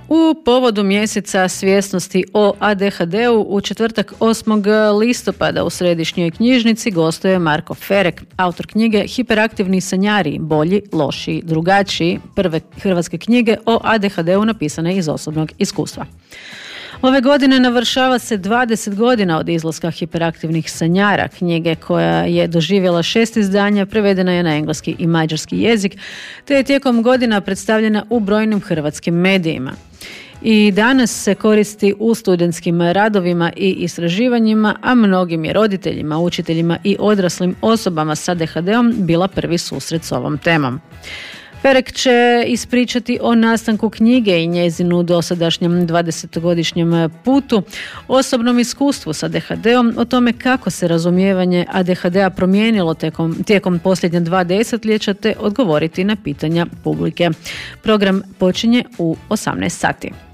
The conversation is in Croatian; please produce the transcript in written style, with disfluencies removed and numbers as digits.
U povodu mjeseca svjesnosti o ADHD-u u četvrtak 8. listopada u Središnjoj knjižnici gostuje Marko Ferek, autor knjige Hiperaktivni sanjari, bolji, lošiji, drugačiji, prve hrvatske knjige o ADHD-u napisane iz osobnog iskustva. Ove godine navršava se 20 godina od izlaska Hiperaktivnih sanjara, knjige koja je doživjela 6 izdanja, prevedena je na engleski i mađarski jezik, te je tijekom godina predstavljena u brojnim hrvatskim medijima. I danas se koristi u studentskim radovima i istraživanjima, a mnogim je roditeljima, učiteljima i odraslim osobama s ADHD-om bila prvi susret s ovom temom. Ferek će ispričati o nastanku knjige i njezinu dosadašnjem 20-godišnjem putu, osobnom iskustvu s ADHD-om, o tome kako se razumijevanje ADHD-a promijenilo tijekom posljednja 2 desetljeća, te odgovoriti na pitanja publike. Program počinje u 18 sati.